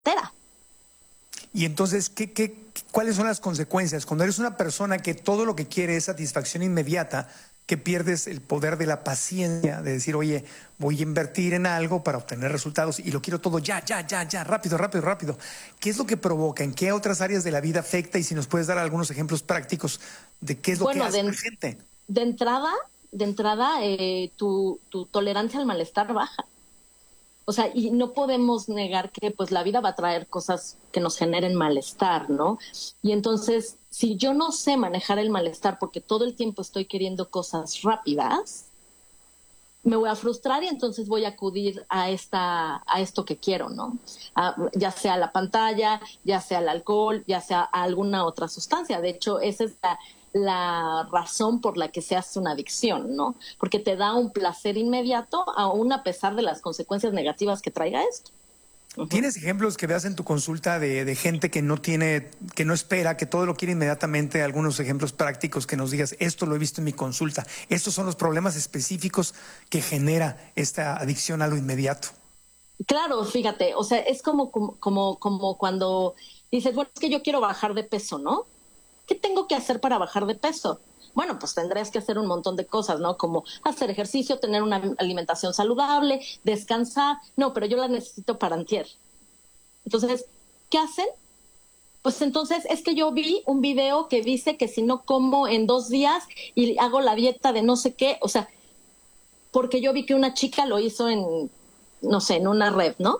Y entonces, ¿cuáles son las consecuencias? Cuando eres una persona que todo lo que quiere es satisfacción inmediata, que pierdes el poder de la paciencia, de decir, oye, voy a invertir en algo para obtener resultados y lo quiero todo ya, rápido, rápido, rápido. ¿Qué es lo que provoca? ¿En qué otras áreas de la vida afecta? Y si nos puedes dar algunos ejemplos prácticos de qué es lo que hace la gente. De entrada, tu tolerancia al malestar baja. O sea, y no podemos negar que pues la vida va a traer cosas que nos generen malestar, ¿no? Y entonces, si yo no sé manejar el malestar porque todo el tiempo estoy queriendo cosas rápidas, me voy a frustrar y entonces voy a acudir a esto que quiero, ¿no? Ya sea la pantalla, ya sea el alcohol, ya sea alguna otra sustancia. De hecho, esa es la razón por la que se hace una adicción, ¿no? Porque te da un placer inmediato, aún a pesar de las consecuencias negativas que traiga esto. ¿Tienes ejemplos que veas en tu consulta de gente que no espera, que todo lo quiere inmediatamente? Algunos ejemplos prácticos que nos digas, esto lo he visto en mi consulta. Estos son los problemas específicos que genera esta adicción a lo inmediato. Claro, fíjate, o sea, es como cuando dices, bueno, es que yo quiero bajar de peso, ¿no? ¿Qué tengo que hacer para bajar de peso? Bueno, pues tendrás que hacer un montón de cosas, ¿no? Como hacer ejercicio, tener una alimentación saludable, descansar. No, pero yo la necesito para antier. Entonces, ¿qué hacen? Pues entonces es que yo vi un video que dice que si no como en 2 días y hago la dieta de no sé qué, o sea, porque yo vi que una chica lo hizo no sé, en una red, ¿no?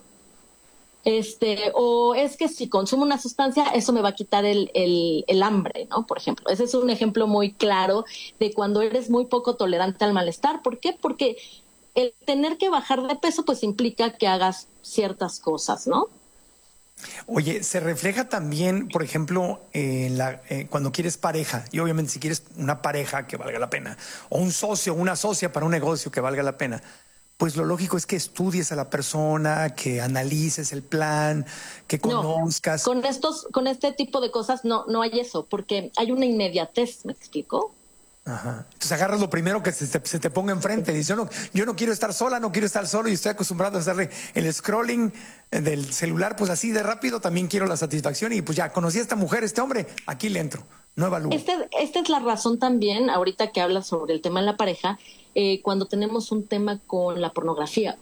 O es que si consumo una sustancia, eso me va a quitar el hambre, ¿no? Por ejemplo, ese es un ejemplo muy claro de cuando eres muy poco tolerante al malestar. ¿Por qué? Porque el tener que bajar de peso, pues implica que hagas ciertas cosas, ¿no? Oye, se refleja también, por ejemplo, cuando quieres pareja, y obviamente si quieres una pareja que valga la pena, o un socio, una socia para un negocio que valga la pena, pues lo lógico es que estudies a la persona, que analices el plan, que conozcas. No, con este tipo de cosas no hay eso, porque hay una inmediatez, ¿me explico? Ajá. Entonces agarras lo primero que se te ponga enfrente. Dices, yo no quiero estar sola, no quiero estar solo y estoy acostumbrado a hacerle el scrolling del celular, pues así de rápido, también quiero la satisfacción y pues ya conocí a esta mujer, este hombre, aquí le entro, no evalúo. Esta es la razón también, ahorita que hablas sobre el tema en la pareja, cuando tenemos un tema con la pornografía.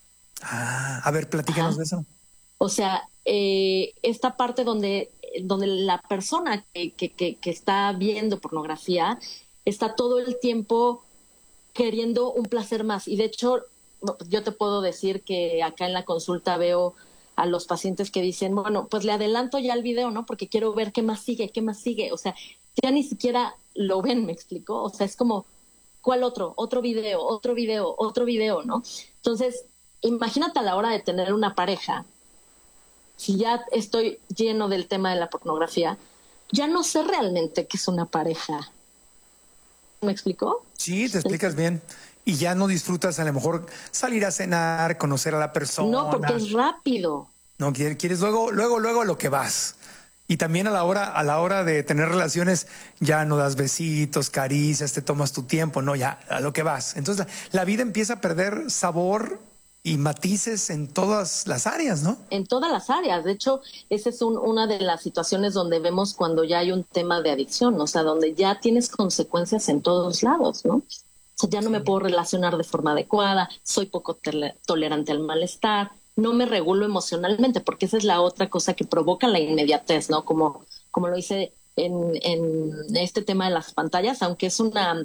A ver, platícanos de eso. O sea, esta parte donde la persona que está viendo pornografía está todo el tiempo queriendo un placer más. Y de hecho, yo te puedo decir que acá en la consulta veo a los pacientes que dicen, bueno, pues le adelanto ya el video, ¿no? Porque quiero ver qué más sigue, qué más sigue. O sea, ya ni siquiera lo ven, ¿me explico? O sea, es como, ¿cuál otro? Otro video, otro video, otro video, ¿no? Entonces, imagínate a la hora de tener una pareja, si ya estoy lleno del tema de la pornografía, ya no sé realmente qué es una pareja. ¿Me explicó? Sí, te explicas bien. Y ya no disfrutas a lo mejor salir a cenar, conocer a la persona. No, porque es rápido. No, quieres luego a lo que vas. Y también a la hora de tener relaciones, ya no das besitos, caricias, te tomas tu tiempo, no, ya a lo que vas. Entonces la vida empieza a perder sabor y matices en todas las áreas, ¿no? En todas las áreas. De hecho, esa es una de las situaciones donde vemos cuando ya hay un tema de adicción, o sea, donde ya tienes consecuencias en todos lados, ¿no? O sea, ya no me puedo relacionar de forma adecuada, soy poco tolerante al malestar, no me regulo emocionalmente, porque esa es la otra cosa que provoca la inmediatez, ¿no? Como lo hice en este tema de las pantallas, aunque es una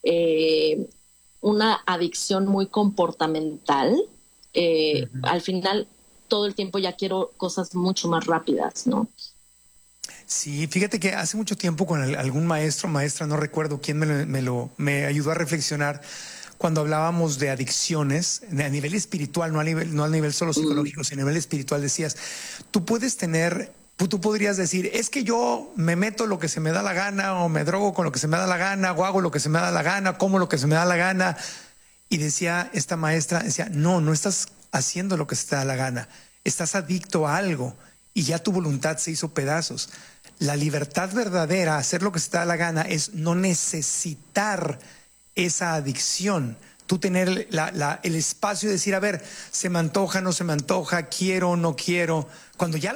adicción muy comportamental, al final todo el tiempo ya quiero cosas mucho más rápidas, ¿no? Sí, fíjate que hace mucho tiempo con algún maestra, no recuerdo quién me ayudó a reflexionar cuando hablábamos de adicciones a nivel espiritual, no a nivel solo psicológico, sino a nivel espiritual. Decías, tú podrías decir, es que yo me meto lo que se me da la gana o me drogo con lo que se me da la gana o hago lo que se me da la gana, como lo que se me da la gana. Y decía esta maestra, no estás haciendo lo que se te da la gana, estás adicto a algo y ya tu voluntad se hizo pedazos. La libertad verdadera, hacer lo que se te da la gana, es no necesitar esa adicción. tú tener el espacio de decir, a ver, se me antoja, no se me antoja, quiero, no quiero. Cuando ya